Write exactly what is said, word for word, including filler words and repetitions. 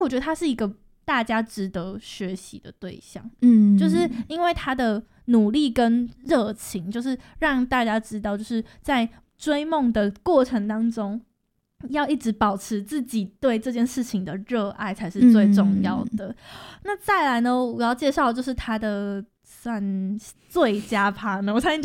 我觉得他是一个大家值得学习的对象， 嗯， 就是因为他的努力跟热情，就是让大家知道，就是在追梦的过程当中，要一直保持自己对这件事情的热爱才是最重要的。嗯、那再来呢，我要介绍的就是他的算最佳 partner，我差点